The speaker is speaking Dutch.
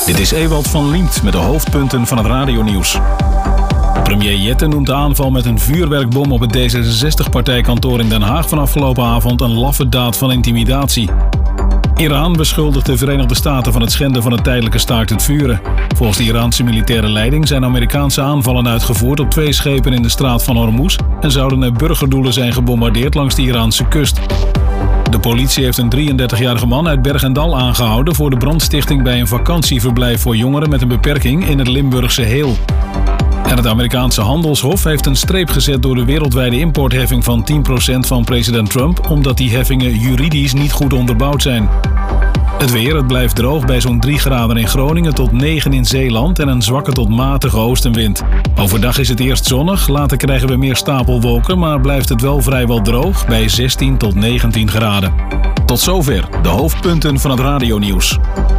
Dit is Ewald van Liemt met de hoofdpunten van het radionieuws. Premier Jette noemt de aanval met een vuurwerkbom op het D66-partijkantoor in Den Haag van afgelopen avond een laffe daad van intimidatie. Iran beschuldigt de Verenigde Staten van het schenden van het tijdelijke staakt het vuren. Volgens de Iraanse militaire leiding zijn Amerikaanse aanvallen uitgevoerd op 2 schepen in de straat van Hormuz en zouden er burgerdoelen zijn gebombardeerd langs de Iraanse kust. De politie heeft een 33-jarige man uit Berg en Dal aangehouden voor de brandstichting bij een vakantieverblijf voor jongeren met een beperking in het Limburgse Heel. En het Amerikaanse handelshof heeft een streep gezet door de wereldwijde importheffing van 10% van president Trump, omdat die heffingen juridisch niet goed onderbouwd zijn. Het weer, het blijft droog bij zo'n 3 graden in Groningen tot 9 in Zeeland en een zwakke tot matige oostenwind. Overdag is het eerst zonnig, later krijgen we meer stapelwolken, maar blijft het wel vrijwel droog bij 16 tot 19 graden. Tot zover de hoofdpunten van het radionieuws.